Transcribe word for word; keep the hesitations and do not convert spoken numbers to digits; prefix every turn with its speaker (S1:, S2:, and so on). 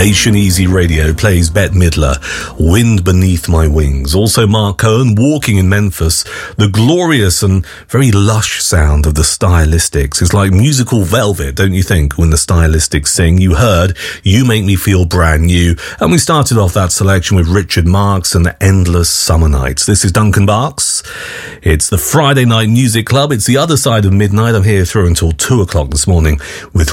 S1: Nation Easy Radio plays Bette Midler, Wind Beneath My Wings. Also Mark Cohen, Walking in Memphis. The glorious and very lush sound of the Stylistics. It's like musical velvet, don't you think, when the Stylistics sing? You heard You Make Me Feel Brand New. And we started off that selection with Richard Marx and the Endless Summer Nights. This is Duncan Barks. It's the Friday Night Music Club. It's the other side of midnight. I'm here through until two o'clock this morning with